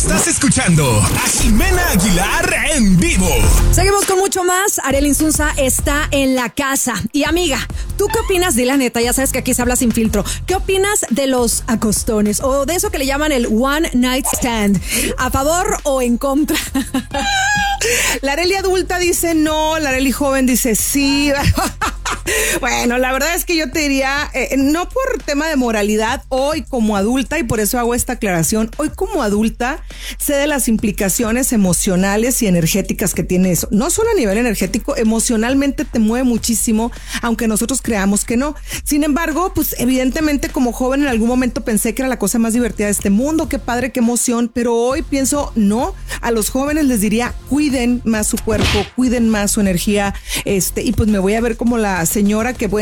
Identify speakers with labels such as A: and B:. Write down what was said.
A: Estás escuchando a Jimena Aguilar en vivo.
B: Seguimos con mucho más. Ariel Insunza está en la casa. Y amiga, ¿tú qué opinas? Di la neta, ya sabes que aquí se habla sin filtro. ¿Qué opinas de los acostones o de eso que le llaman el one night stand? ¿A favor o en contra?
C: La Arely adulta dice no, la Arely joven dice sí. Bueno, la verdad es que yo te diría, no por tema de moralidad, hoy como adulta, y por eso hago esta aclaración, hoy como adulta sé de las implicaciones emocionales y energéticas que tiene eso. No solo a nivel energético, emocionalmente te mueve muchísimo, aunque nosotros creamos que no. Sin embargo, pues evidentemente como joven en algún momento pensé que era la cosa más divertida de este mundo, qué padre, qué emoción, pero hoy pienso no. A los jóvenes les diría, cuiden más su cuerpo, cuiden más su energía, y pues me voy a ver como la señora que